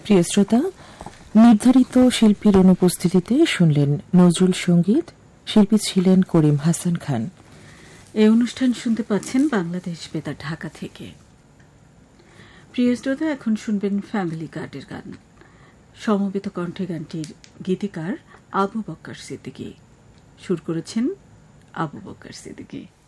প্রিয় শ্রোতা, নির্ধারিত শিল্পীর অনুপস্থিতিতে শুনলেন নজরুল সঙ্গীত। শিল্পী ছিলেন করিম হাসান খান। এই অনুষ্ঠান শুনতে পাচ্ছেন বাংলাদেশ বেতার ঢাকা থেকে। প্রিয় শ্রোতা, এখন শুনবেন ফ্যামিলি কার্ডের গান। সমবেত কণ্ঠে গানটির গীতিকার আবু বক্কর সিদ্দিকী। সুর করেছেন আবু বক্কর সিদ্দিকী।